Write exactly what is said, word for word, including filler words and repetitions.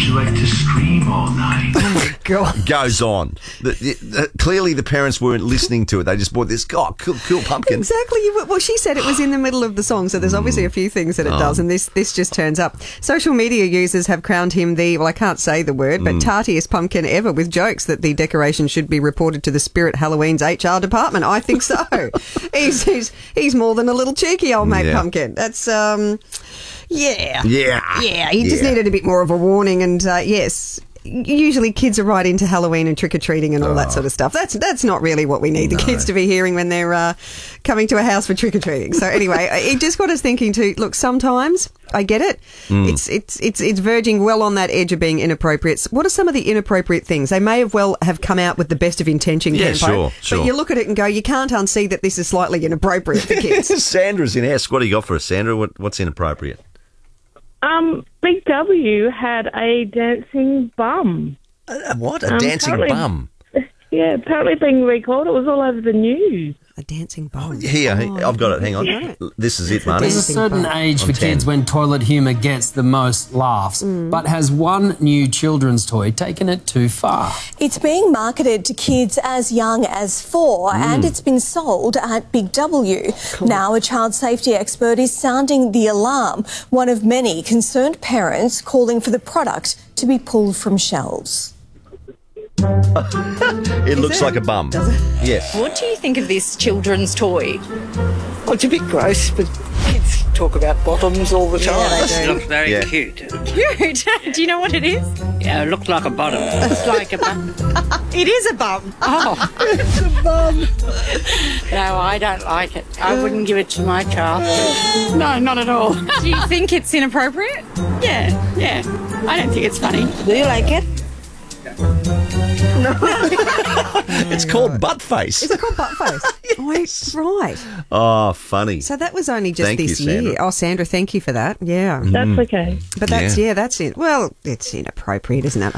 you like to scream all night? Oh, my God. Goes on. The, the, the, clearly the parents weren't listening to it. They just bought this, oh, cool, cool pumpkin. Exactly. Well, she said it was in the middle of the song, so there's obviously a few things that it Oh. does, and this this just turns up. Social media users have crowned him the, well, I can't say the word, but tartiest pumpkin ever, with jokes that the decoration should be reported to the Spirit Halloween's H R department. I think so. he's, he's he's more than a little cheeky old mate Yeah. pumpkin. That's, um, yeah. Yeah. Yeah, he just Yeah. needed a bit more of a warning, and uh, yes... Usually kids are right into Halloween and trick-or-treating and all that sort of stuff. That's that's not really what we need the kids to be hearing when they're uh, coming to a house for trick-or-treating. So anyway, it just got us thinking too, look, sometimes, I get it, Mm. it's, it's, it's, it's verging well on that edge of being inappropriate. So what are some of the inappropriate things? They may have well have come out with the best of intention Yeah, campaign, sure, sure. but you look at it and go, you can't unsee that this is slightly inappropriate for kids. Sandra's in Ask. What do you got for us, Sandra? What, what's inappropriate? Um, Big W had a dancing bum. Uh, what? A Um, dancing apparently- bum? Yeah, apparently being recalled. It was all over the news. A dancing bum. Here, Oh, I've got it. Hang on. right. This is it, Marnie. There's a Dancing certain bum. age for On ten. kids when toilet humour gets the most laughs, but has one new children's toy taken it too far? It's being marketed to kids as young as four and it's been sold at Big W. Now a child safety expert is sounding the alarm, one of many concerned parents calling for the product to be pulled from shelves. It looks like a bum. Does it? Yes. What do you think of this children's toy? Well, it's a bit gross, but kids talk about bottoms all the time. they It looks very Yeah. cute. Cute. Do you know what it is? Yeah, it looks like a bottom. It's like a bum. It is a bum. Oh. It's a bum. No, I don't like it. I wouldn't give it to my child. No, not at all. Do you think it's inappropriate? Yeah, yeah. I don't think it's funny. Do you like it? It's called butt face. Is it called butt face? Oh, right. Oh, funny. So that was only just Thank you, this Sandra. year. Oh, Sandra, thank you for that. Yeah. That's okay. But that's, Yeah. yeah, that's it. Well, it's inappropriate, isn't it?